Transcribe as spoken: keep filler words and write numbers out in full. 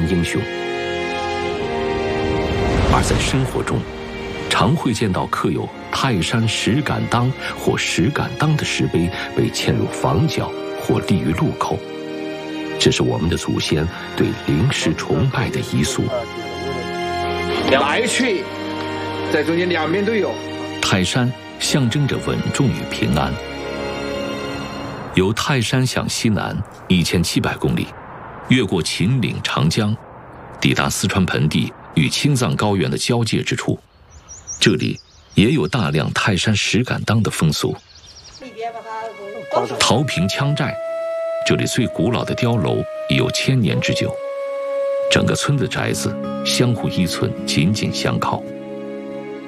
英雄。而在生活中，常会见到刻有泰山石敢当或石敢当的石碑被嵌入房角或立于路口，这是我们的祖先对灵石崇拜的遗俗。 来去在中间两边都有。 泰山象征着稳重与平安。由泰山向西南一千七百公里，越过秦岭长江，抵达四川盆地与青藏高原的交界之处，这里也有大量泰山石敢当的风俗。陶坪羌寨，这里最古老的碉楼已有千年之久，整个村的宅子相互依存，紧紧相靠。